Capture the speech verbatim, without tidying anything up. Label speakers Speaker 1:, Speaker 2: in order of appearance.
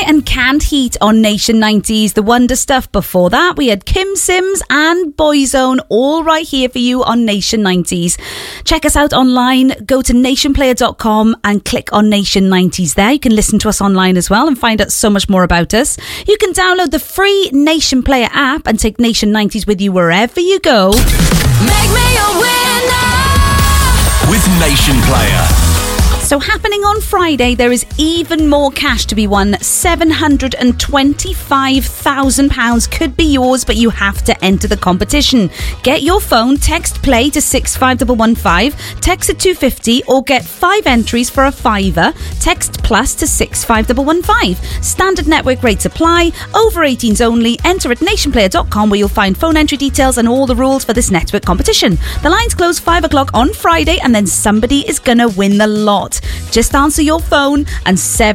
Speaker 1: and Canned Heat on Nation nineties. The Wonder Stuff before that. We had Kim Sims and Boyzone all right here for you on Nation nineties. Check us out online. Go to nation player dot com and click on Nation nineties there. You can listen to us online as well and find out so much more about us. You can download the free Nation Player app and take Nation nineties with you wherever you go.
Speaker 2: Make me a winner
Speaker 3: with Nation Player.
Speaker 1: So happening on Friday, there is even more cash to be won. seven hundred twenty-five thousand pounds could be yours, but you have to enter the competition. Get your phone, text play to six five one one five, text it two fifty, or get five entries for a fiver. Text plus to six five one one five. Standard network rates apply. Over eighteens only. Enter at nation player dot com where you'll find phone entry details and all the rules for this network competition. The lines close five o'clock on Friday, and then somebody is going to win the lot. Just answer your phone and seven